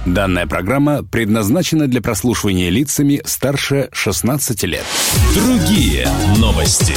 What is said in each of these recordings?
Данная программа предназначена для прослушивания лицами старше 16 лет. Другие новости.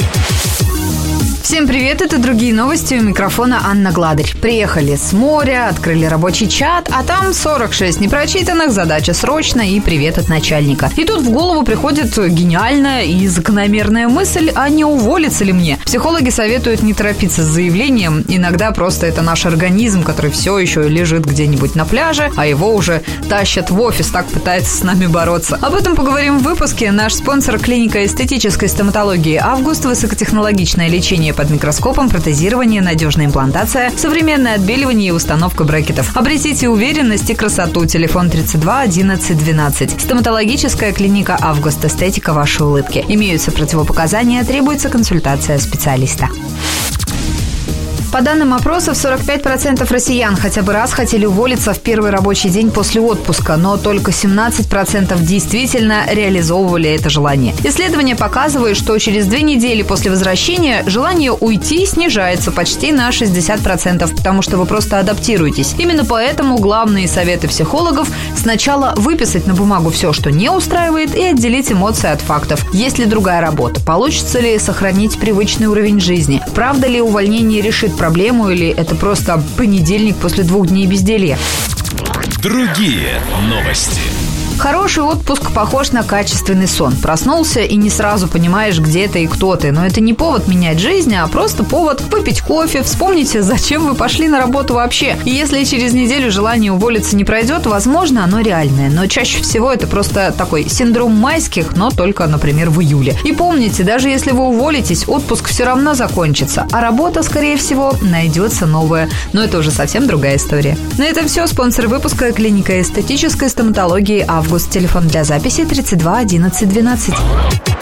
Всем привет, это «Другие новости», у микрофона Анна Гладырь. Приехали с моря, открыли рабочий чат, а там 46 непрочитанных, задача срочно и привет от начальника. И тут в голову приходит гениальная и закономерная мысль, а не уволиться ли мне? Психологи советуют не торопиться с заявлением, иногда просто это наш организм, который все еще лежит где-нибудь на пляже, а его уже тащат в офис, так пытается с нами бороться. Об этом поговорим в выпуске. Наш спонсор — клиника эстетической стоматологии «Август», высокотехнологичное лечение под микроскопом, протезирование, надежная имплантация, современное отбеливание и установка брекетов. Обретите уверенность и красоту. Телефон 32 11 12. Стоматологическая клиника «Август». Эстетика вашей улыбки. Имеются противопоказания, требуется консультация специалиста. По данным опросов, 45% россиян хотя бы раз хотели уволиться в первый рабочий день после отпуска, но только 17% действительно реализовывали это желание. Исследование показывает, что через 2 недели после возвращения желание уйти снижается почти на 60%, потому что вы просто адаптируетесь. Именно поэтому главные советы психологов – сначала выписать на бумагу все, что не устраивает, и отделить эмоции от фактов. Есть ли другая работа? Получится ли сохранить привычный уровень жизни? Правда ли увольнение решит проблему, или это просто понедельник после 2 дней безделья? Другие новости. Хороший отпуск похож на качественный сон. Проснулся и не сразу понимаешь, где ты и кто ты. Но это не повод менять жизнь, а просто повод выпить кофе, вспомните, зачем вы пошли на работу вообще. И если через неделю желание уволиться не пройдет, возможно, оно реальное. Но чаще всего это просто такой синдром майских, но только, например, в июле. И помните, даже если вы уволитесь, отпуск все равно закончится. А работа, скорее всего, найдется новая. Но это уже совсем другая история. На этом все. Спонсор выпуска — клиника эстетической стоматологии «Август». Телефон для записи 32 11 12.